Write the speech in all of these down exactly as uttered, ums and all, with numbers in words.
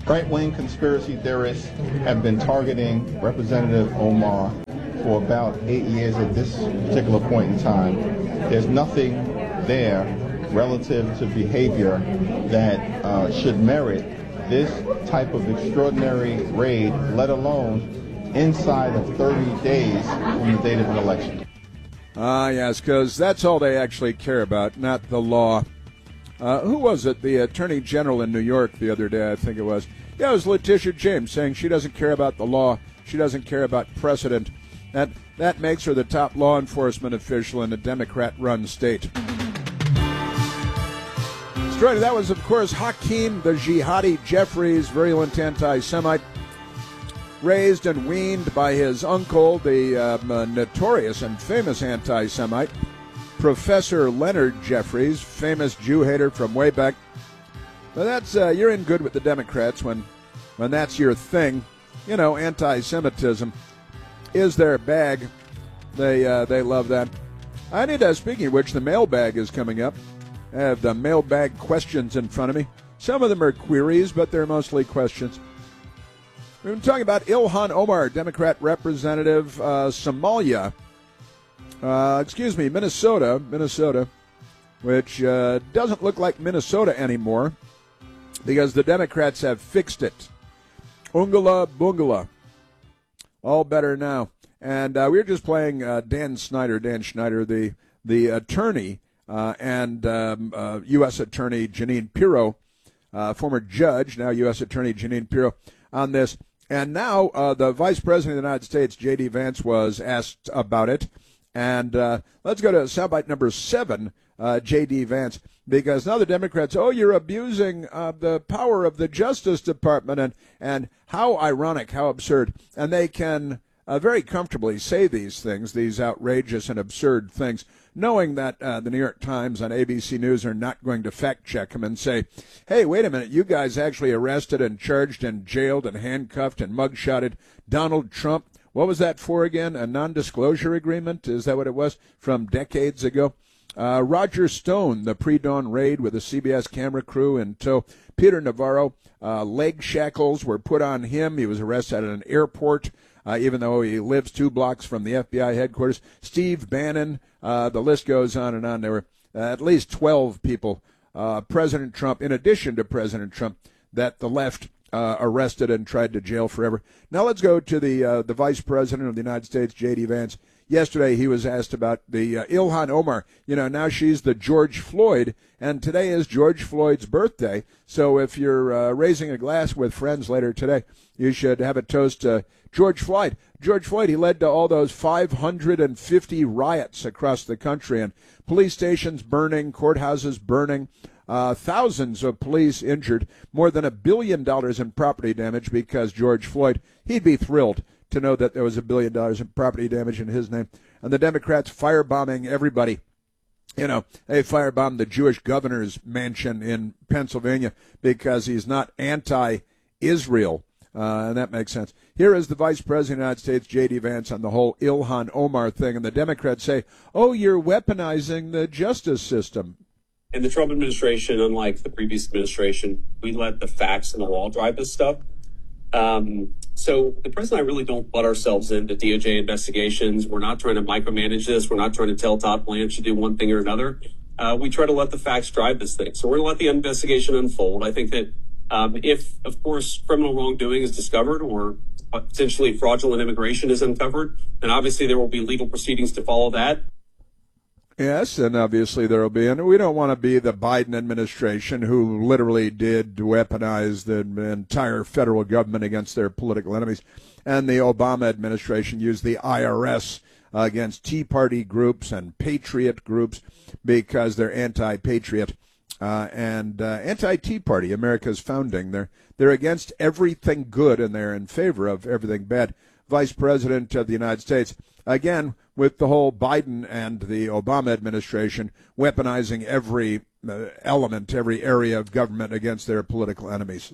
Right-wing conspiracy theorists have been targeting Representative Omar for about eight years at this particular point in time. There's nothing there relative to behavior that uh, should merit this type of extraordinary raid, let alone inside of thirty days from the date of an election. Ah, uh, yes, because that's all they actually care about, not the law. Uh, who was it? The Attorney General in New York the other day, I think it was. Yeah, it was Letitia James saying she doesn't care about the law. She doesn't care about precedent. That, that makes her the top law enforcement official in a Democrat-run state. Straight, that was, of course, Hakeem the Jihadi Jeffries, virulent anti-Semite, raised and weaned by his uncle, the um, uh, notorious and famous anti-Semite, Professor Leonard Jeffries, famous Jew-hater from way back. But that's uh, you're in good with the Democrats when, when that's your thing. You know, anti-Semitism is their bag. They uh, they love that. I need to, speaking of which, the mailbag is coming up. I have the mailbag questions in front of me. Some of them are queries, but they're mostly questions. We've been talking about Ilhan Omar, Democrat representative, uh, Somalia. Uh, excuse me, Minnesota, Minnesota, which uh, doesn't look like Minnesota anymore because the Democrats have fixed it. Ungala Bungala. All better now. And uh, we were just playing uh, Dan Snyder, Dan Schneider, the, the attorney, uh, and um, uh, U S Attorney Jeanine Pirro, uh, former judge, now U S Attorney Jeanine Pirro, on this. And now uh, the Vice President of the United States, J D. Vance, was asked about it. And uh, let's go to soundbite number seven, uh, J D. Vance, because now the Democrats, oh, you're abusing uh, the power of the Justice Department, and, and how ironic, how absurd. And they can uh, very comfortably say these things, these outrageous and absurd things, knowing that uh, the New York Times and A B C News are not going to fact-check them and say, hey, wait a minute, you guys actually arrested and charged and jailed and handcuffed and mugshotted Donald Trump. What was that for again? A non-disclosure agreement? Is that what it was from decades ago? Uh, Roger Stone, the pre-dawn raid with a C B S camera crew in tow. Peter Navarro, uh, leg shackles were put on him. He was arrested at an airport, uh, even though he lives two blocks from the F B I headquarters. Steve Bannon, uh, the list goes on and on. There were uh, at least twelve people, uh, President Trump, in addition to President Trump, that the left Uh, arrested and tried to jail forever. Now let's go to the uh, the Vice President of the United States, J D. Vance. Yesterday he was asked about the uh, Ilhan Omar. You know, now she's the George Floyd, and today is George Floyd's birthday. So if you're uh, raising a glass with friends later today, you should have a toast to George Floyd. George Floyd, he led to all those five hundred fifty riots across the country, and police stations burning, courthouses burning. Uh, thousands of police injured, more than a billion dollars in property damage because George Floyd, he'd be thrilled to know that there was a billion dollars in property damage in his name. And the Democrats firebombing everybody. You know, they firebombed the Jewish governor's mansion in Pennsylvania because he's not anti-Israel. Uh, and that makes sense. Here is the Vice President of the United States, J D. Vance, on the whole Ilhan Omar thing. And the Democrats say, oh, you're weaponizing the justice system. In the Trump administration, unlike the previous administration, we let the facts and the law drive this stuff. Um, so the president and I really don't butt ourselves into D O J investigations. We're not trying to micromanage this. We're not trying to tell Todd Blanche to do one thing or another. Uh, we try to let the facts drive this thing. So we're going to let the investigation unfold. I think that um, if, of course, criminal wrongdoing is discovered or potentially fraudulent immigration is uncovered, then obviously there will be legal proceedings to follow that. Yes, and obviously there will be, and we don't want to be the Biden administration who literally did weaponize the entire federal government against their political enemies, and the Obama administration used the I R S against Tea Party groups and patriot groups because they're anti-patriot uh, and uh, anti-Tea Party, America's founding. They're, they're against everything good, and they're in favor of everything bad. Vice President of the United States, again, with the whole Biden and the Obama administration weaponizing every uh, element, every area of government against their political enemies.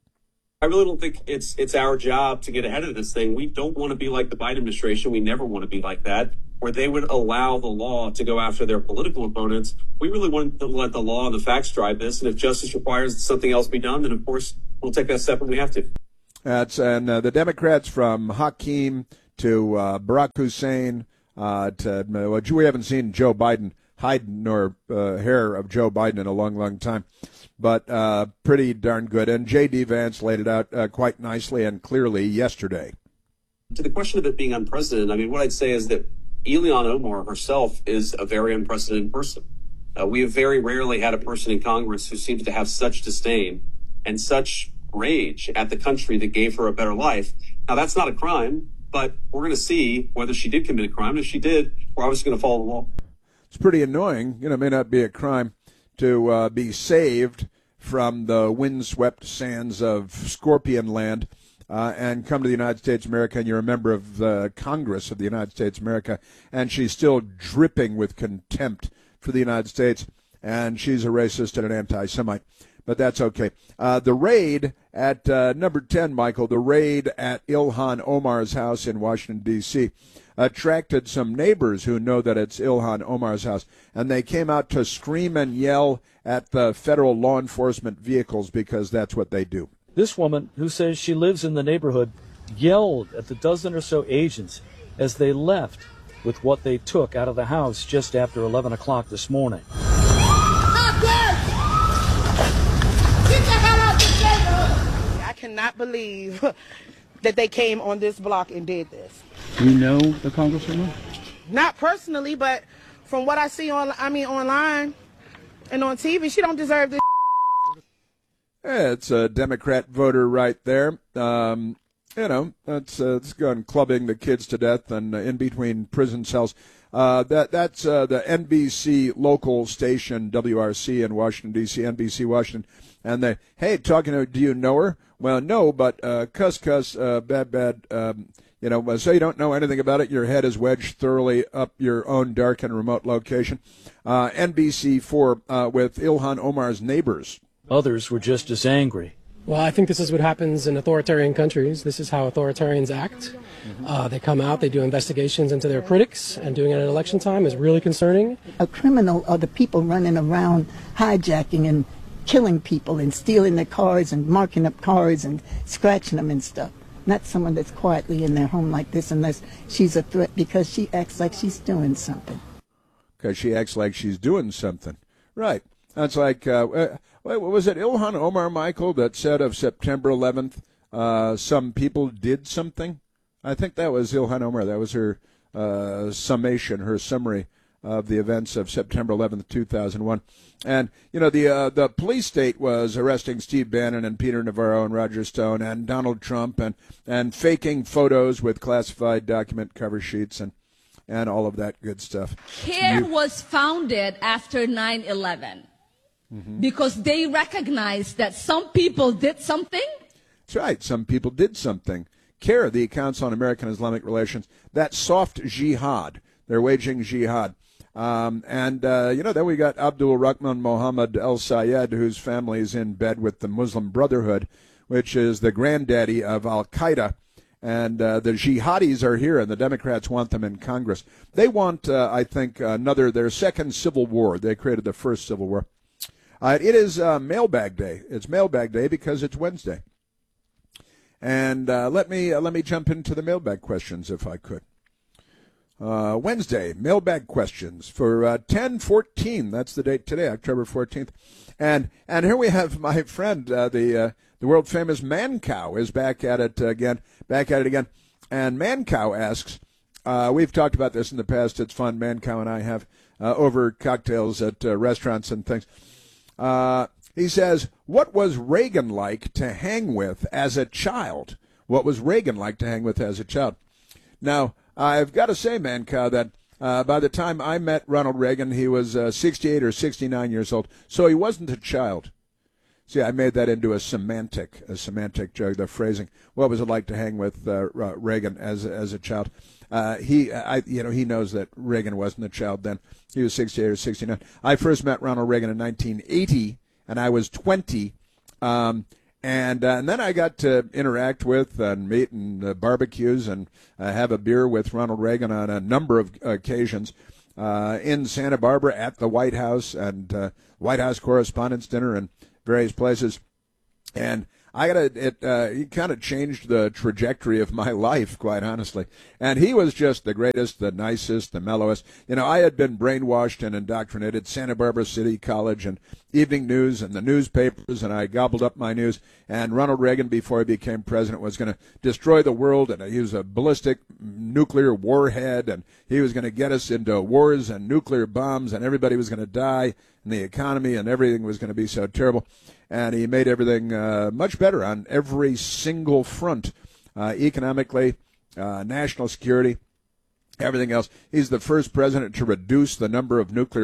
I really don't think it's it's our job to get ahead of this thing. We don't want to be like the Biden administration. We never want to be like that, where they would allow the law to go after their political opponents. We really want to let the law and the facts drive this. And if justice requires that something else be done, then, of course, we'll take that step when we have to. That's and uh, the Democrats from Hakeem to uh, Barack Hussein uh, to well, we haven't seen Joe Biden hide nor uh, hair of Joe Biden in a long, long time, but uh, pretty darn good. And J D. Vance laid it out uh, quite nicely and clearly yesterday. To the question of it being unprecedented, I mean, what I'd say is that Ilhan Omar herself is a very unprecedented person. Uh, we have very rarely had a person in Congress who seems to have such disdain and such rage at the country that gave her a better life. Now, that's not a crime, but we're going to see whether she did commit a crime. If she did, we're obviously going to follow the law. It's pretty annoying. You know, it may not be a crime to uh, be saved from the windswept sands of Scorpion Land uh, and come to the United States of America, and you're a member of the Congress of the United States of America, and she's still dripping with contempt for the United States, and she's a racist and an anti-Semite. But that's okay. Uh, the raid at uh, number ten, Michael, the raid at Ilhan Omar's house in Washington, D C, attracted some neighbors who know that it's Ilhan Omar's house, and they came out to scream and yell at the federal law enforcement vehicles because that's what they do. This woman, who says she lives in the neighborhood, yelled at the dozen or so agents as they left with what they took out of the house just after eleven o'clock this morning. I cannot believe that they came on this block and did this. You know the Congresswoman? Not personally, but from what I see on, I mean, online and on T V, she don't deserve this. Yeah, it's a Democrat voter right there. Um, you know, that's uh, it's gone clubbing the kids to death and uh, in between prison cells. Uh, that that's uh, the N B C local station W R C in Washington D C, N B C Washington, and they hey talking to do you know her? Well, no, but uh, cuss cuss uh, bad bad. Um, you know, so you don't know anything about it. Your head is wedged thoroughly up your own dark and remote location. Uh, N B C four uh, with Ilhan Omar's neighbors. Others were just as angry. Well, I think this is what happens in authoritarian countries. This is how authoritarians act. Uh, they come out, they do investigations into their critics, and doing it at election time is really concerning. A criminal are the people running around hijacking and killing people and stealing their cars and marking up cars and scratching them and stuff. Not someone that's quietly in their home like this unless she's a threat because she acts like she's doing something. Because she acts like she's doing something. Right. That's like, uh, uh, was it Ilhan Omar, Michael, that said of September eleventh, uh, some people did something? I think that was Ilhan Omar. That was her uh, summation, her summary of the events of September eleventh, two thousand one. And, you know, the uh, the police state was arresting Steve Bannon and Peter Navarro and Roger Stone and Donald Trump and, and faking photos with classified document cover sheets and, and all of that good stuff. CARE You- was founded after nine eleven. Mm-hmm. Because they recognized that some people did something. That's right. Some people did something. CARE, the Council on American Islamic Relations, that soft jihad. They're waging jihad. Um, and, uh, you know, then we got Abdul Rahman Mohammed El Sayed, whose family is in bed with the Muslim Brotherhood, which is the granddaddy of Al-Qaeda. And uh, the jihadis are here, and the Democrats want them in Congress. They want, uh, I think, another, their second civil war. They created the first civil war. Uh, it is uh, mailbag day. It's mailbag day because it's Wednesday. And uh, let me uh, let me jump into the mailbag questions if I could. Uh, Wednesday, mailbag questions for uh, ten fourteen. That's the date today, October fourteenth. And and here we have my friend, uh, the uh, the world famous Mancow is back at it again, back at it again. And Mancow asks, uh, we've talked about this in the past. It's fun. Mancow and I have uh, over cocktails at uh, restaurants and things. Uh, he says, what was Reagan like to hang with as a child? What was Reagan like to hang with as a child? Now, I've got to say, Mancow, that uh, by the time I met Ronald Reagan, he was uh, sixty-eight or sixty-nine years old, so he wasn't a child. See, I made that into a semantic, a semantic joke, the phrasing. What was it like to hang with uh, Reagan as as a child? Uh, he, I, you know, he knows that Reagan wasn't a child then. He was sixty-eight or sixty-nine. I first met Ronald Reagan in nineteen eighty, and I was twenty. Um, and, uh, and then I got to interact with and meet and uh, barbecues and uh, have a beer with Ronald Reagan on a number of occasions uh, in Santa Barbara at the White House and uh, White House Correspondents' Dinner and various places. And I got to, it, uh, he kind of changed the trajectory of my life, quite honestly. And he was just the greatest, the nicest, the mellowest. You know, I had been brainwashed and indoctrinated, Santa Barbara City College and Evening News and the newspapers, and I gobbled up my news. And Ronald Reagan, before he became president, was going to destroy the world, and he was a ballistic nuclear warhead, and he was going to get us into wars and nuclear bombs, and everybody was going to die, and the economy and everything was going to be so terrible. And he made everything uh, much better on every single front, uh, economically, uh, national security, everything else. He's the first president to reduce the number of nuclear